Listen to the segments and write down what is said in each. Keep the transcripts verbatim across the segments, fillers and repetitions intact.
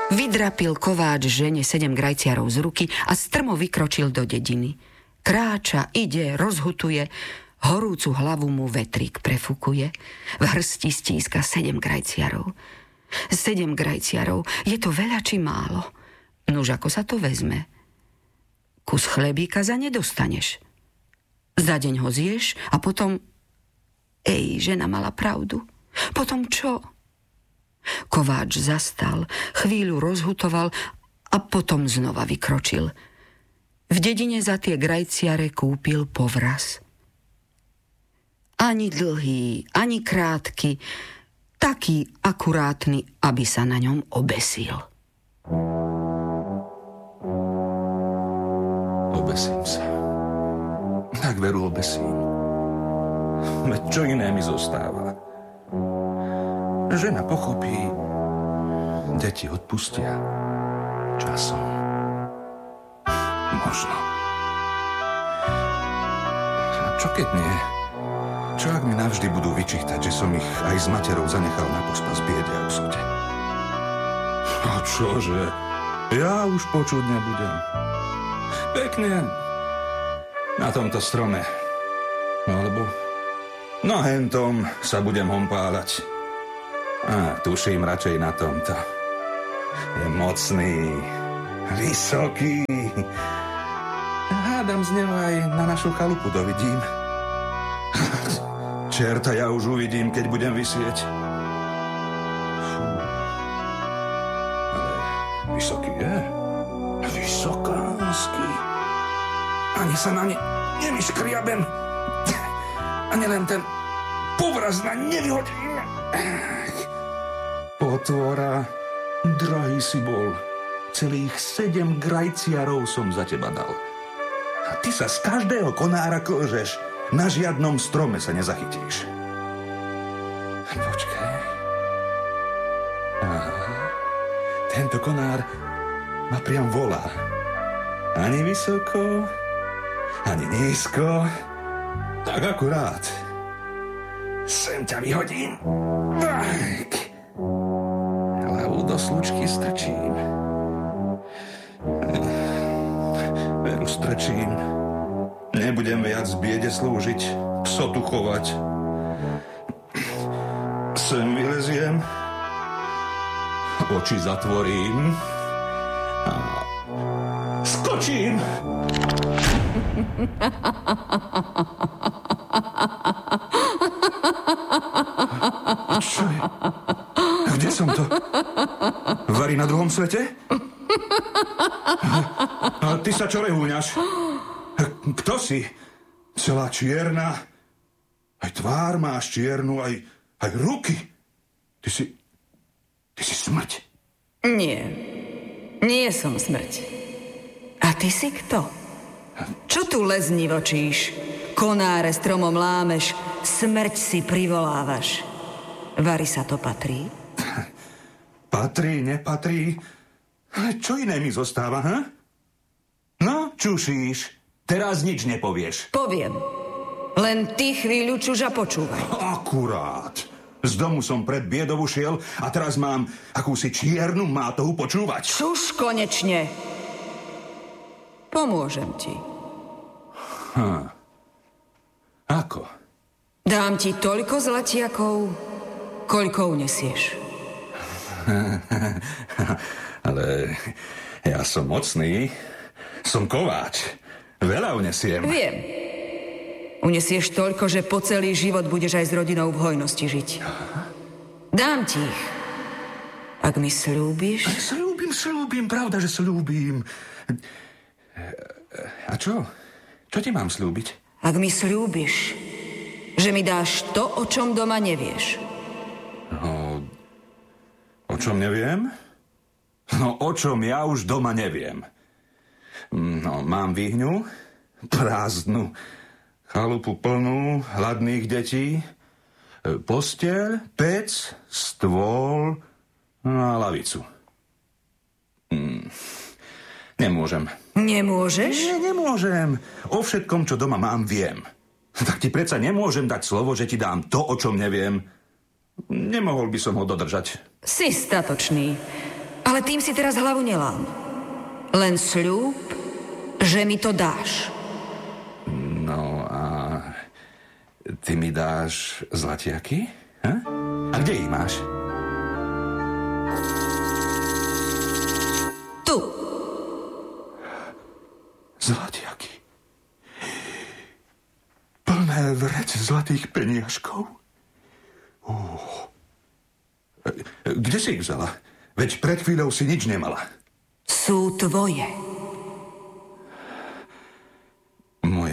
Vydrapil kováč žene sedem grajciarov z ruky a strmo vykročil do dediny. Kráča, ide, rozhutuje, horúcu hlavu mu vetrík prefúkuje, v hrsti stíska sedem grajciarov. Sedem grajciarov, je to veľa či málo? Nuž ako sa to vezme? Kus chlebíka za nedostaneš. Za deň ho zješ a potom... Ej, žena mala pravdu. Potom čo? Kováč zastal, chvíľu rozhutoval a potom znova vykročil. V dedine za tie grajciare kúpil povraz. Ani dlhý, ani krátky, taký akurátny, aby sa na ňom obesil. Obesím sa. Tak veru obesím. Veď čo iné mi zostáva? Žena pochopí, deti odpustia. Časom. Možno. A čo keď nie? Čo ak mi navždy budú vyčítať, že som ich aj s materou zanechal na pospas biede a osude? A čože? Ja už počuť nebudem. Pekne na tomto strome. No alebo na hentom sa budem hompálať. A tuším radšej na tomto. Je mocný, vysoký. Hádam z neho aj na našu chalupu dovidím. Čerta, ja už uvidím, keď budem visieť. Fú. Ale vysoký je. Vysokánsky. Ani sa na ne nevyškriabem. Ani len ten povraz na nevyhodím. Potvora, drahý si bol. Celých sedem grajciarov som za teba dal. A ty sa z každého konára klžeš. Na žiadnom strome sa nezachytíš. Počkaj. Aha. Tento konár ma priam volá. Ani vysoko, ani nízko. Tak akurát. Sem ťa vyhodím. Tak. Hlavu do slučky strčím. Veru strčím. Nebudem viac biede slúžiť, psotu chovať. Sem vyleziem, oči zatvorím a skočím. Čo je? Kde som to? Vari na druhom svete? A ty sa čo rehúňaš? Kto si? Celá čierna. Aj tvár máš čiernu, aj, aj ruky. Ty si... Ty si smrť. Nie. Nie som smrť. A ty si kto? Čo tu leznivočíš? Konáre stromom lámeš, smrť si privolávaš. Vari sa to patrí? Patrí, nepatrí. Ale čo iné mi zostáva, ha? No, čušíš. Teraz nič nepovieš. Poviem. Len ty chvíľu čuža počúvaj. Akurát. Z domu som pred biedou šiel a teraz mám akúsi čiernu mátohu počúvať. Čuž konečne. Pomôžem ti. Ha. Ako? Dám ti toľko zlatiakov, koľko unesieš. Ale ja som mocný. Som kováč. Veľa unesiem. Viem. Unesieš toľko, že po celý život budeš aj s rodinou v hojnosti žiť. Aha. Dám ti ich. Ak mi sľúbiš... Sľúbim, sľúbim, pravda, že sľúbim. A čo? Čo ti mám sľúbiť? Ak mi sľúbiš, že mi dáš to, o čom doma nevieš. No, o čom neviem? No, o čom ja už doma neviem. No, mám výhňu, prázdnu, chalupu plnú hladných detí, posteľ, pec, stôl a lavicu. Hm, nemôžem. Nemôžeš? Nie, nemôžem. O všetkom, čo doma mám, viem. Tak ti predsa nemôžem dať slovo, že ti dám to, o čom neviem. Nemohol by som ho dodržať. Si statočný. Ale Ale tým si teraz hlavu nelám. Len sľub, že mi to dáš. No a ty mi dáš zlatiaky? Ha? A kde ich máš? Tu. Zlatiaky. Plné vrece zlatých peniažkov. Uh. Kde si ich vzala? Veď pred chvíľou si nič nemala. Sú tvoje. Moje?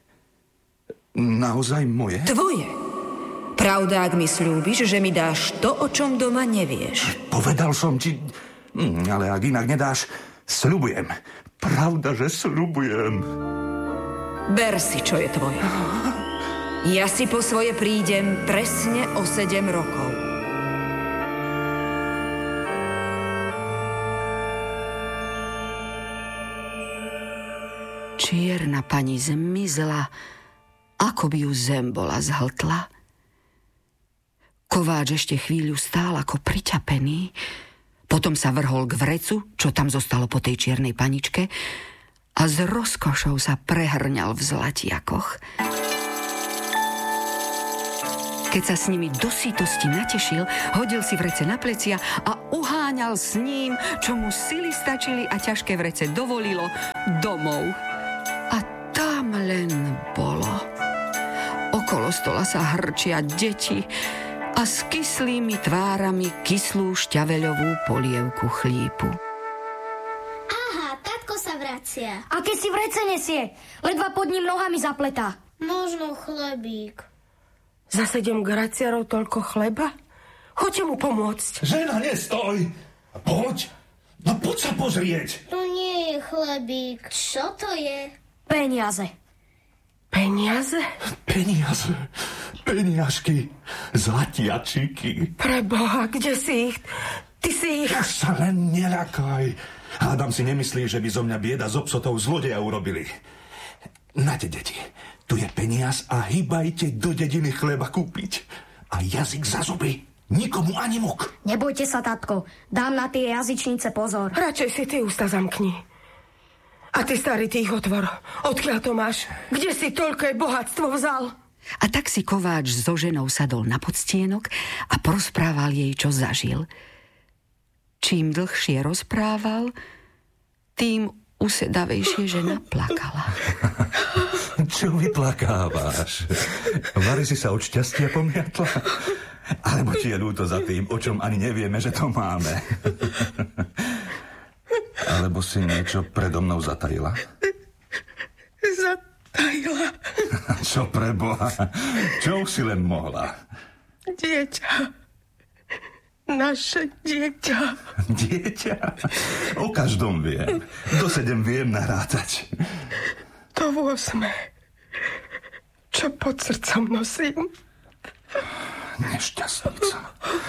Naozaj moje? Tvoje. Pravda, ak mi sľúbiš, že mi dáš to, o čom doma nevieš. Povedal som ti... Hm, ale ak inak nedáš, sľubujem. Pravda, že sľubujem. Ber si, čo je tvoje. Ja si po svoje prídem presne o sedem rokov. Čierna pani zmizla, ako by ju zem bola zhltla. Kováč ešte chvíľu stál ako priťapený, potom sa vrhol k vrecu, čo tam zostalo po tej čiernej paničke, a s rozkošou sa prehrňal v zlatiakoch. Keď sa s nimi do sítosti natešil, hodil si vrece na plecia a uháňal s ním, čo mu sily stačili a ťažké vrece dovolilo, domov. A tam len bolo. Okolo stola sa hrčia deti a s kyslými tvárami kyslú šťaveľovú polievku chlípu. Aha, tatko sa vracia. A keď si vrece nesie, ledva pod ním nohami zapletá. Možno chlebík. Za sedem graciarov toľko chleba? Choďte mu pomôcť. Žena, nestoj! Poď! No poď sa pozrieť! To nie je chlebík. Čo to je? Peniaze. Peniaze? Peniaze, peniažky, zlatiačiky. Preboha, kde si ich? Ty si ich... Už sa len neľakaj. Hádam si nemyslí, že by zo mňa bieda z obsotov zlodeja urobili. Nate, deti, tu je peniaz a hýbajte do dediny chleba kúpiť. A jazyk za zuby. Nikomu ani muk. Nebojte sa, tatko. Dám na tie jazyčnice pozor. Radšej si ty ústa zamkni. A ty, starý, ty ich otvor. Odkiaľ to máš? Kde si toľké bohatstvo vzal? A tak si Kováč so ženou sadol na podstienok a porozprával jej, čo zažil. Čím dlhšie rozprával, tým usedavejšie žena plakala. Čo vyplakávaš? Vary si sa od šťastia pomiatla? Alebo ti je ľúto za tým, o čom ani nevieme, že to máme? Alebo si niečo predo mnou zatajila? Zatajila. Čo pre Boha? Čo si len mohla? Dieťa. Naše dieťa. Dieťa? O každom viem. Do sedem viem narátať. To v osme. Čo pod srdcom nosím? Nešťastnica.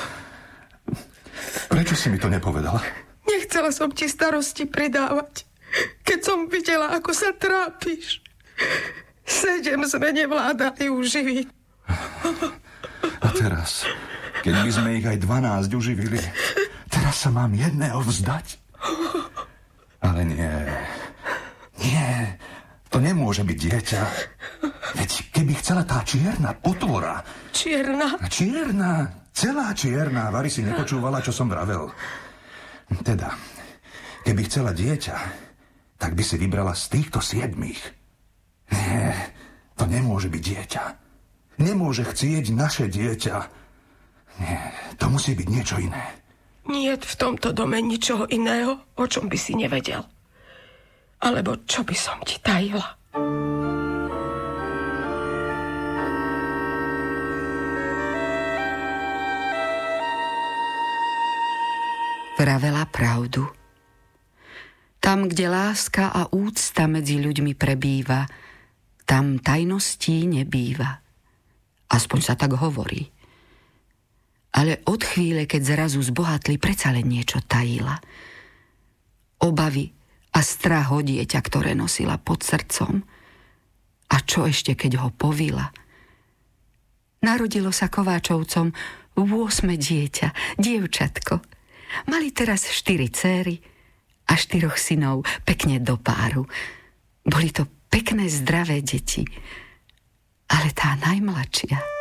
Prečo si mi to nepovedala? Nechcela som ti starosti pridávať, keď som videla, ako sa trápiš. Sedem sme nevládali uživiť. A teraz, keď by sme ich aj dvanásť uživili, teraz sa mám jedného vzdať? Ale nie. Nie, to nemôže byť dieťa. Veď keby chcela tá čierna potvora... Čierna? Čierna, celá čierna. Vary si nepočúvala, čo som vravel. Teda, keby chcela dieťa, tak by si vybrala z týchto siedmých. Nie, to nemôže byť dieťa. Nemôže chcieť naše dieťa. Nie, to musí byť niečo iné. Nie v tomto dome ničoho iného, o čom by si nevedel. Alebo čo by som ti tajila. Vravela pravdu. Tam, kde láska a úcta medzi ľuďmi prebýva, tam tajností nebýva. Aspoň sa tak hovorí. Ale od chvíle, keď zrazu zbohatli, predsa len niečo tajila. Obavy a strach o dieťa, ktoré nosila pod srdcom. A čo ešte, keď ho povila? Narodilo sa Kováčovcom ôsme dieťa, dievčatko. Mali teraz štyri céry a štyroch synov, pekne do páru. Boli to pekné, zdravé deti. Ale tá najmladšia